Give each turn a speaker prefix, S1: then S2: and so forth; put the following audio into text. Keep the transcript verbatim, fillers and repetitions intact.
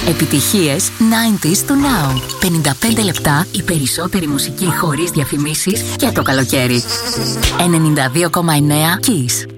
S1: Επιτυχίες ενενήντα του Now. πενήντα πέντε λεπτά η περισσότερη μουσική χωρίς διαφημίσεις και το καλοκαίρι. ενενήντα δύο κόμμα εννέα Kiss.